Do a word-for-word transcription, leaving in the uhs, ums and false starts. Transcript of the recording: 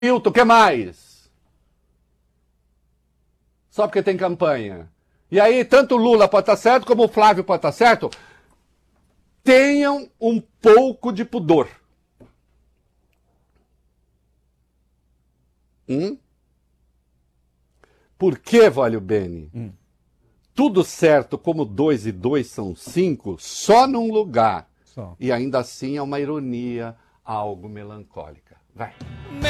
Milton, o que mais? Só porque tem campanha. E aí, tanto o Lula pode estar certo, como o Flávio pode estar certo. Tenham um pouco de pudor. Hum? Por que, Vólio Bene? Hum. Tudo certo como dois e dois são cinco, só num lugar. Só. E ainda assim é uma ironia, algo melancólica. Vai.